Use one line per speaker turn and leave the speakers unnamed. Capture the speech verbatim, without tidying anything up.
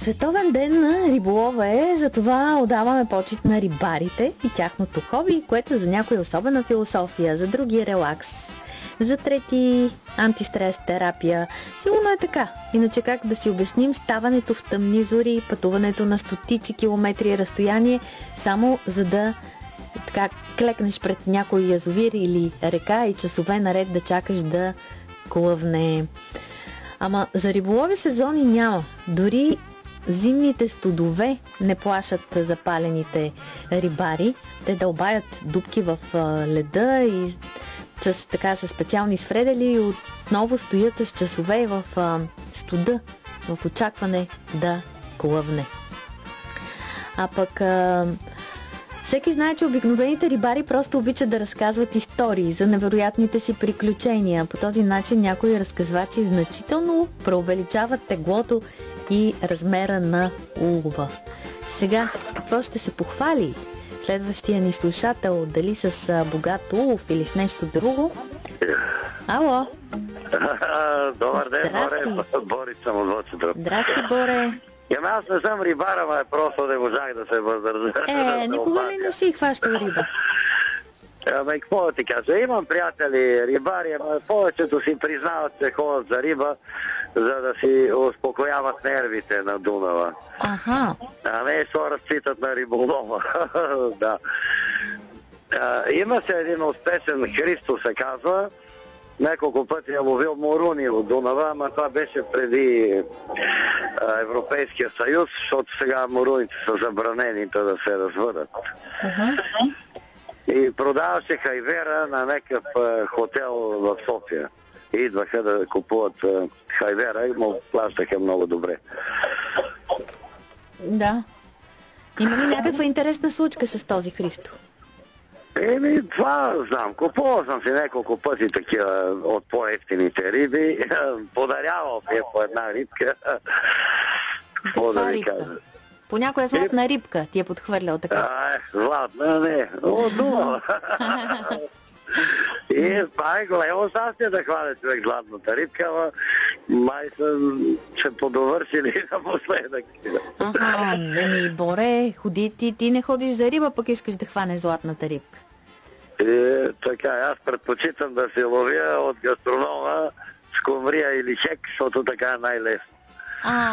Световен ден на риболова е, затова отдаваме почит на рибарите и тяхното хоби, което за някои е особена философия, за други е релакс, за трети антистрес терапия. Сигурно е така. Иначе как да си обясним ставането в тъмни зори, пътуването на стотици километри разстояние, само за да така клекнеш пред някой язовир или река и часове наред да чакаш да клъвне. Ама за риболови сезони няма. Дори зимните студове не плашат запалените рибари. Те дълбаят дупки в леда и с, така, с специални свредели и отново стоят с часове в студа, в очакване да клъвне. А пък а, всеки знае, че обикновените рибари просто обичат да разказват истории за невероятните си приключения. По този начин някои разказвачи значително преувеличават теглото и размера на улова. Сега, с какво ще се похвали следващия ни слушател? Дали с богат улов или с нещо друго? Ало!
Добър ден,
Здрасти.
Боре. Борис съм от Воцедръп.
Здрасти, Боре!
Ема аз не съм рибар, ама е просто не можах да се въздържа.
Е, никога ли не си хващал риба?
Ама и какво да ти кажа? Имам приятели рибари, ама повечето си признават, че ходят за риба, за да си успокояват нервите на Дунава.
Аха.
А не so разчитат на риболова. Да. А, има се един успешен, Христо се казва, няколко пъти е ловил моруни от Дунава, ама това беше преди а, Европейския съюз, защото сега моруните са забранени да се развъдат.
Uh-huh.
И продаваше хайвера на някакъв а, хотел в София. И идваха да купуват а, хайвера и му плащаха много добре.
Да. Има ли някаква интересна случка с този Христо?
Еми, това знам. Купувал съм си няколко пъти такива от по-ефтините риби. Подарявал ми е по една рибка. Какво да ви кажа?
По някоя златна рибка ти е подхвърлял така.
А, е, златна, не. О, дума. И това е големо щастие да хваля човек златната рибка, ама май са се подовършили напоследък.
Аха, еми, Боре, ходи ти, ти не ходиш за риба, пък искаш да хване златната рибка.
И, така, аз предпочитам да се ловя от гастронома скумрия или хек, защото така е най-лесно.
А,